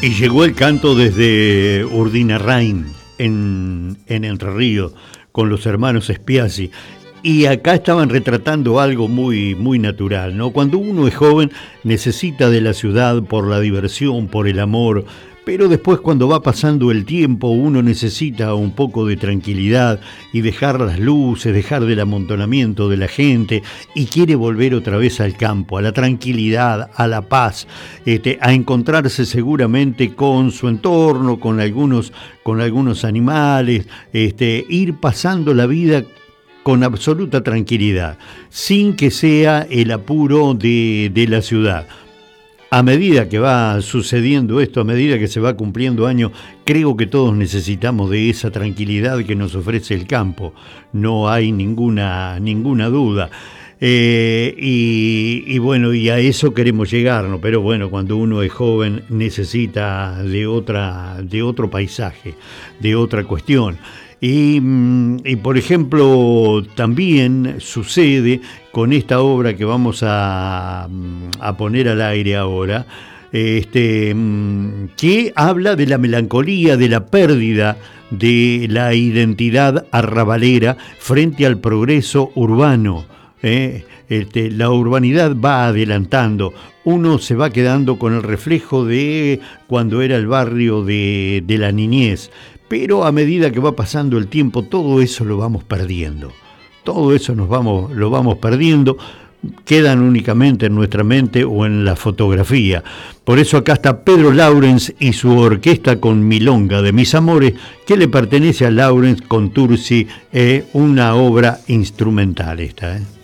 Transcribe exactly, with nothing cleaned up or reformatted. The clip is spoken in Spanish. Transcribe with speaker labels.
Speaker 1: Y llegó el canto desde Urdinarrain, en, en Entre Ríos, con los hermanos Spiazzi. Y acá estaban retratando algo muy, muy natural, ¿no? Cuando uno es joven necesita de la ciudad por la diversión, por el amor, pero después cuando va pasando el tiempo uno necesita un poco de tranquilidad y dejar las luces, dejar del amontonamiento de la gente y quiere volver otra vez al campo, a la tranquilidad, a la paz, este, a encontrarse seguramente con su entorno, con algunos, con algunos animales, este, ir pasando la vida con absoluta tranquilidad, sin que sea el apuro de, de la ciudad. A medida que va sucediendo esto, a medida que se va cumpliendo años, creo que todos necesitamos de esa tranquilidad que nos ofrece el campo. No hay ninguna, ninguna duda. Eh, y, y bueno, y a eso queremos llegar, ¿no? Pero bueno, cuando uno es joven necesita de otra, de otro paisaje, de otra cuestión. Y, y por ejemplo, también sucede con esta obra que vamos a, a poner al aire ahora, este, que habla de la melancolía, de la pérdida de la identidad arrabalera frente al progreso urbano. ¿eh? Este, la urbanidad va adelantando, uno se va quedando con el reflejo de cuando era el barrio de, de la niñez. Pero a medida que va pasando el tiempo, todo eso lo vamos perdiendo. Todo eso nos vamos, lo vamos perdiendo. Quedan únicamente en nuestra mente o en la fotografía. Por eso acá está Pedro Laurens y su orquesta con Milonga de Mis Amores, que le pertenece a Laurens con Tursi, eh, una obra instrumental esta, ¿eh?